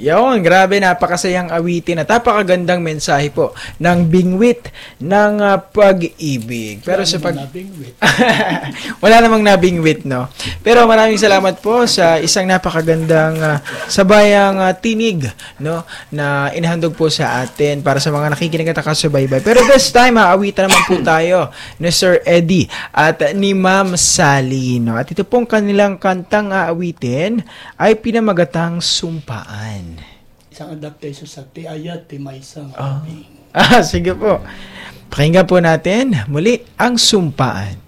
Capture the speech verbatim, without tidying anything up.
Yun, grabe, napakasayang awitin at napakagandang mensahe po ng bingwit ng uh, pag-ibig. Pero Wala sa pag... nabingwit. Wala namang nabingwit, no? Pero maraming salamat po sa isang napakagandang uh, sabayang uh, tinig, no? Na inahandog po sa atin para sa mga nakikinig at nakasubaybay. Pero this time, aawitan naman po tayo ni Sir Eddie at ni Ma'am Sally, no? At ito pong kanilang kantang aawitin ay pinamagatang Sumpaan. Isang adaptation sa Ti Ayat, Ti Maysang. Ah, ah, sige po. Pakinggan po natin muli ang Sumpaan.